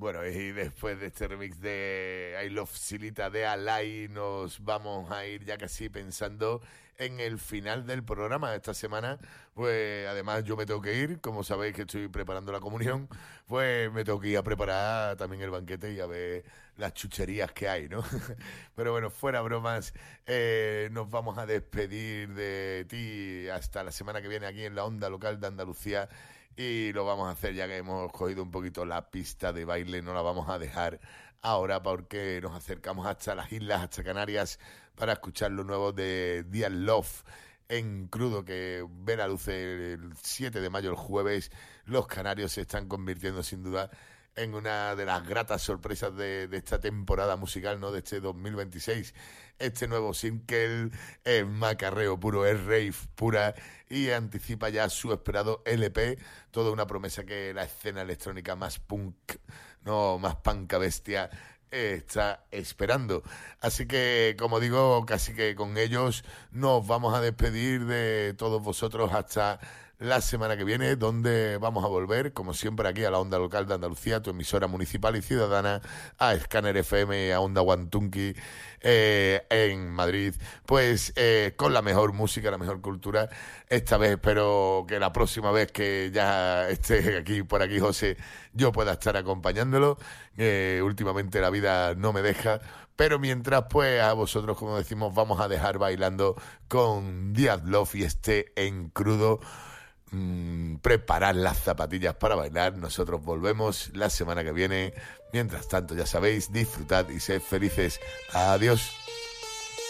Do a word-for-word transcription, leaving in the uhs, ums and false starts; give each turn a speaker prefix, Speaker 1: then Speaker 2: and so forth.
Speaker 1: Bueno, y después de este remix de I Love Silita de Alay, nos vamos a ir ya casi pensando en el final del programa de esta semana. Pues además yo me tengo que ir, como sabéis que estoy preparando la comunión, pues me tengo que ir a preparar también el banquete y a ver las chucherías que hay, ¿no? Pero bueno, fuera bromas, eh, nos vamos a despedir de ti hasta la semana que viene aquí en la Onda Local de Andalucía. Y lo vamos a hacer ya que hemos cogido un poquito la pista de baile, no la vamos a dejar ahora porque nos acercamos hasta las islas, hasta Canarias, para escuchar lo nuevo de Dear Love en crudo, que ve la luz el siete de mayo, el jueves. Los canarios se están convirtiendo sin duda en una de las gratas sorpresas de, de esta temporada musical, ¿no? De este dos mil veintiséis. Este nuevo single es macarreo puro, es rave pura y anticipa ya su esperado L P, toda una promesa que la escena electrónica más punk, no más panca bestia, está esperando. Así que, como digo, casi que con ellos nos vamos a despedir de todos vosotros hasta la semana que viene, donde vamos a volver, como siempre, aquí a la Onda Local de Andalucía, tu emisora municipal y ciudadana, a Scanner F M, a Onda Guantunqui, eh, en Madrid, pues eh, con la mejor música, la mejor cultura. Esta vez espero que la próxima vez que ya esté aquí, por aquí, José, yo pueda estar acompañándolo. Eh, últimamente la vida no me deja, pero mientras, pues a vosotros, como decimos, vamos a dejar bailando con Dear Love y este en crudo. Mm, preparad las zapatillas para bailar. Nosotros volvemos la semana que viene. Mientras tanto, ya sabéis, disfrutad y sed felices. Adiós.